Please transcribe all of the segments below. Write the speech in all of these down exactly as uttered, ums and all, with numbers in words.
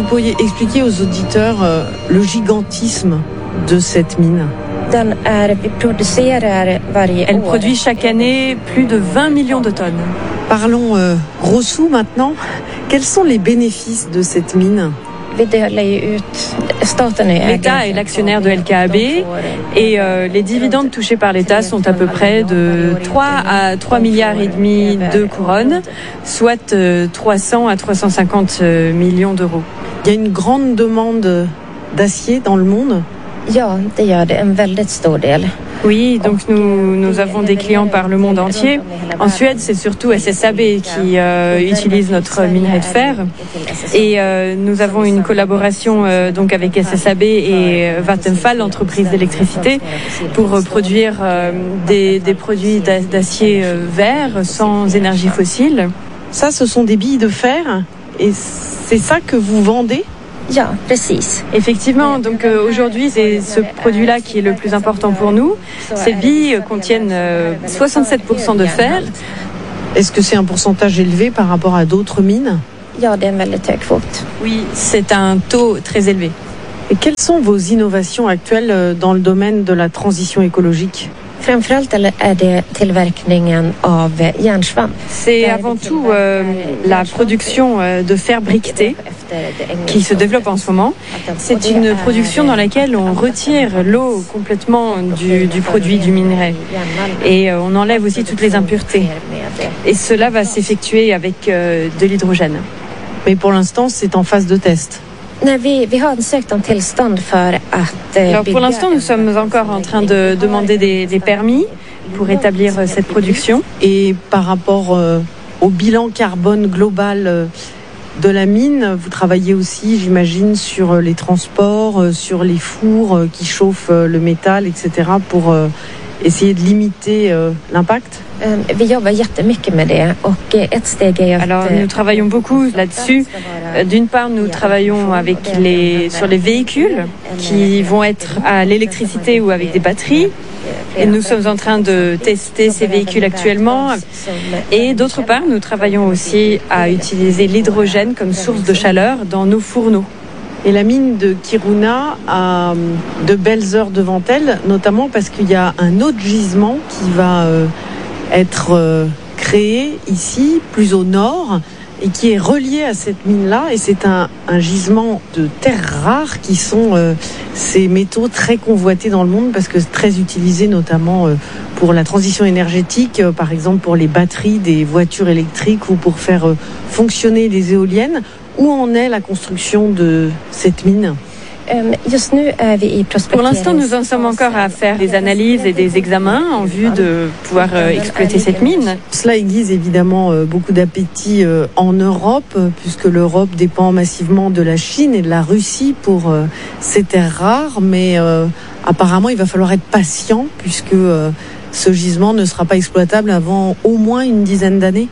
pourriez expliquer aux auditeurs euh, le gigantisme de cette mine? Elle produit chaque année plus de vingt millions de tonnes. Parlons euh, gros sous maintenant. Quels sont les bénéfices de cette mine? L'État est l'actionnaire de L K A B et euh, les dividendes touchés par l'État sont à peu près de trois à trois milliards et demi de couronnes, soit euh, trois cents à trois cent cinquante millions d'euros. Il y a une grande demande d'acier dans le monde? Oui, donc nous, nous avons des clients par le monde entier. En Suède, c'est surtout S S A B qui euh, utilise notre minerai de fer. Et euh, nous avons une collaboration euh, donc avec S S A B et Vattenfall, l'entreprise d'électricité, pour euh, produire euh, des, des produits d'acier euh, vert sans énergie fossile. Ça, ce sont des billes de fer et c'est ça que vous vendez? Ja, precis. Effectivement, donc euh, aujourd'hui, c'est ce produit-là qui est le plus important pour nous. Ces billes contiennent euh, soixante-sept pour cent de fer. Est-ce que c'est un pourcentage élevé par rapport à d'autres mines? Oui, c'est un taux très élevé. Et quelles sont vos innovations actuelles dans le domaine de la transition écologique? C'est avant tout euh, la production euh, de fer briqueté qui se développe en ce moment. C'est une production dans laquelle on retire l'eau complètement du, du produit du minerai et euh, on enlève aussi toutes les impuretés. Et cela va s'effectuer avec euh, de l'hydrogène. Mais pour l'instant, c'est en phase de test. Alors pour l'instant, nous sommes encore en train de demander des, des permis pour établir cette production. Et par rapport euh, au bilan carbone global euh, de la mine, vous travaillez aussi, j'imagine, sur les transports, euh, sur les fours euh, qui chauffent euh, le métal, et cetera, pour euh, essayer de limiter euh, l'impact? Alors nous travaillons beaucoup là-dessus. D'une part, nous travaillons avec les, sur les véhicules qui vont être à l'électricité ou avec des batteries. Et nous sommes en train de tester ces véhicules actuellement. Et d'autre part, nous travaillons aussi à utiliser l'hydrogène comme source de chaleur dans nos fourneaux. Et la mine de Kiruna a de belles heures devant elle, notamment parce qu'il y a un autre gisement qui va euh, être euh, créé ici, plus au nord, et qui est relié à cette mine-là. Et c'est un, un gisement de terres rares qui sont euh, ces métaux très convoités dans le monde parce que c'est très utilisé notamment euh, pour la transition énergétique, euh, par exemple pour les batteries des voitures électriques ou pour faire euh, fonctionner les éoliennes. Où en est la construction de cette mine? Pour l'instant, nous en sommes encore à faire des analyses et des examens en vue de pouvoir euh, exploiter cette mine. Cela aiguise évidemment euh, beaucoup d'appétit euh, en Europe, euh, puisque l'Europe dépend massivement de la Chine et de la Russie pour euh, ces terres rares. Mais euh, apparemment, il va falloir être patient, puisque euh, ce gisement ne sera pas exploitable avant au moins une dizaine d'années.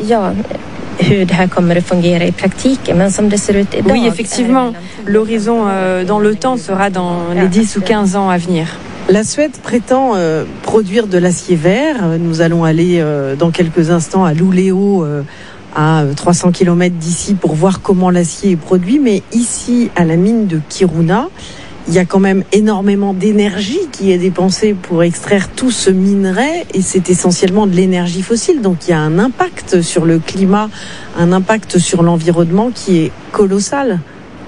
Oui, effectivement, l'horizon euh, dans le temps sera dans les dix ou quinze ans à venir. La Suède prétend euh, produire de l'acier vert. Nous allons aller euh, dans quelques instants à Luleå, euh, à trois cents kilomètres d'ici, pour voir comment l'acier est produit. Mais ici, à la mine de Kiruna, il y a quand même énormément d'énergie qui est dépensée pour extraire tout ce minerai et c'est essentiellement de l'énergie fossile. Donc il y a un impact sur le climat, un impact sur l'environnement qui est colossal.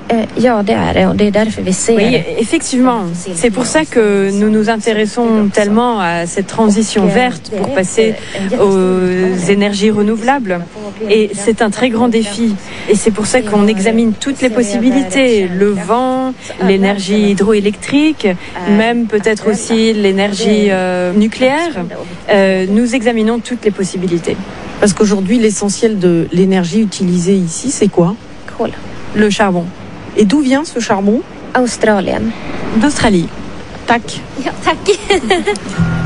Oui, effectivement. C'est pour ça que nous nous intéressons tellement à cette transition verte pour passer aux énergies renouvelables. Et c'est un très grand défi. Et c'est pour ça qu'on examine toutes les possibilités. Le vent, l'énergie hydroélectrique, même peut-être aussi l'énergie euh, nucléaire. Euh, nous examinons toutes les possibilités. Parce qu'aujourd'hui, l'essentiel de l'énergie utilisée ici, c'est quoi? Le charbon. Et d'où vient ce charbon? Australien. D'Australie. Tack. Ja, tack.